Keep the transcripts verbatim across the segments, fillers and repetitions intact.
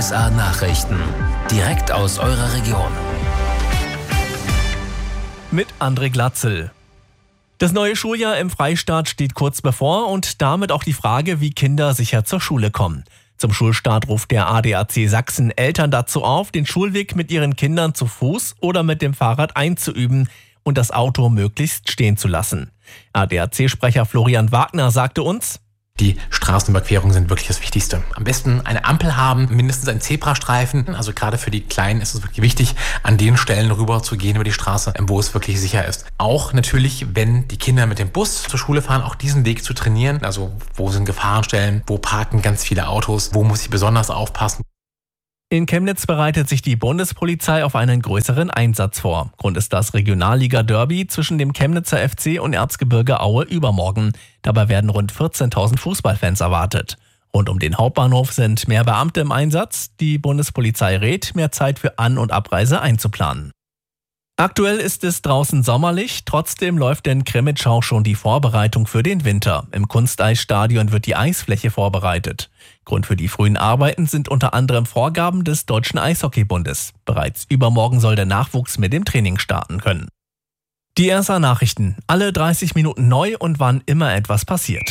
S A Nachrichten. Direkt aus eurer Region. Mit André Glatzel. Das neue Schuljahr im Freistaat steht kurz bevor und damit auch die Frage, wie Kinder sicher zur Schule kommen. Zum Schulstart ruft der A D A C Sachsen Eltern dazu auf, den Schulweg mit ihren Kindern zu Fuß oder mit dem Fahrrad einzuüben und das Auto möglichst stehen zu lassen. A D A C-Sprecher Florian Wagner sagte uns: Die Straßenüberquerungen sind wirklich das Wichtigste. Am besten eine Ampel haben, mindestens einen Zebrastreifen. Also gerade für die Kleinen ist es wirklich wichtig, an den Stellen rüber zu gehen über die Straße, wo es wirklich sicher ist. Auch natürlich, wenn die Kinder mit dem Bus zur Schule fahren, auch diesen Weg zu trainieren. Also wo sind Gefahrenstellen, wo parken ganz viele Autos, wo muss ich besonders aufpassen. In Chemnitz bereitet sich die Bundespolizei auf einen größeren Einsatz vor. Grund ist das Regionalliga-Derby zwischen dem Chemnitzer F C und Erzgebirge Aue übermorgen. Dabei werden rund vierzehntausend Fußballfans erwartet. Rund um den Hauptbahnhof sind mehr Beamte im Einsatz. Die Bundespolizei rät, mehr Zeit für An- und Abreise einzuplanen. Aktuell ist es draußen sommerlich, trotzdem läuft in Krimitschau schon die Vorbereitung für den Winter. Im Kunsteisstadion wird die Eisfläche vorbereitet. Grund für die frühen Arbeiten sind unter anderem Vorgaben des Deutschen Eishockeybundes. Bereits übermorgen soll der Nachwuchs mit dem Training starten können. Die R S A-Nachrichten, alle dreißig Minuten neu und wann immer etwas passiert.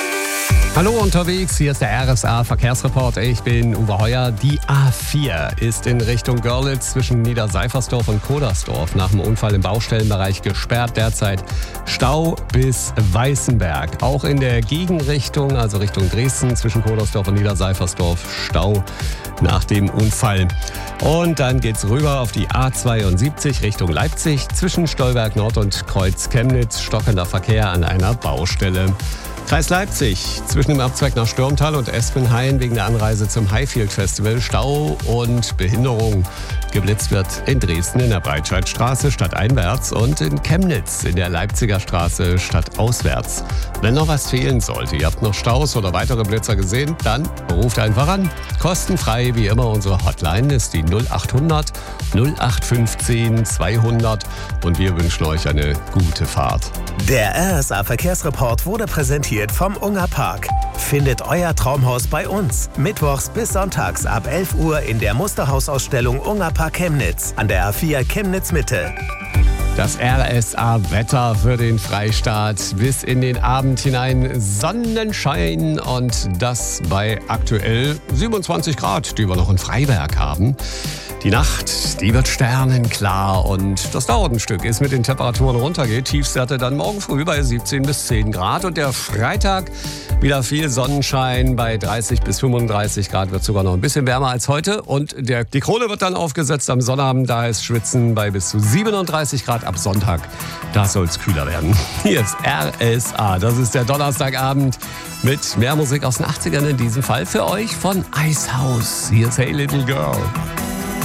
Hallo unterwegs, hier ist der R S A-Verkehrsreport. Ich bin Uwe Heuer. Die A vier ist in Richtung Görlitz zwischen Niederseifersdorf und Kodersdorf nach dem Unfall im Baustellenbereich gesperrt. Derzeit Stau bis Weißenberg. Auch in der Gegenrichtung, also Richtung Dresden zwischen Kodersdorf und Niederseifersdorf, Stau nach dem Unfall. Und dann geht's rüber auf die A zweiundsiebzig Richtung Leipzig zwischen Stolberg Nord und Kreuz Chemnitz. Stockender Verkehr an einer Baustelle. Kreis Leipzig, zwischen dem Abzweig nach Stürmtal und Espenhain wegen der Anreise zum Highfield Festival Stau und Behinderung. Geblitzt wird in Dresden in der Breitscheidstraße stadteinwärts und in Chemnitz in der Leipziger Straße stadtauswärts. Wenn noch was fehlen sollte, ihr habt noch Staus oder weitere Blitzer gesehen, dann ruft einfach an. Kostenfrei wie immer, unsere Hotline ist die null achthundert null acht fünfzehn zweihundert und wir wünschen euch eine gute Fahrt. Der R S A-Verkehrsreport wurde präsentiert vom Unger Park. Findet euer Traumhaus bei uns. Mittwochs bis sonntags ab elf Uhr in der Musterhausausstellung Unger Park Chemnitz an der A vier Chemnitz Mitte. Das R S A-Wetter für den Freistaat. Bis in den Abend hinein Sonnenschein und das bei aktuell siebenundzwanzig Grad, die wir noch in Freiberg haben. Die Nacht, die wird sternenklar und das dauert ein Stück, bis mit den Temperaturen runtergeht. Tiefstwerte dann morgen früh bei siebzehn bis zehn Grad und der Freitag wieder viel Sonnenschein bei dreißig bis fünfunddreißig Grad, wird sogar noch ein bisschen wärmer als heute. Und der, die Krone wird dann aufgesetzt am Sonnabend, da ist Schwitzen bei bis zu siebenunddreißig Grad ab Sonntag. Da soll es kühler werden. Hier ist R S A, das ist der Donnerstagabend mit mehr Musik aus den achtzigern in diesem Fall für euch von Icehouse. Hier ist Hey Little Girl.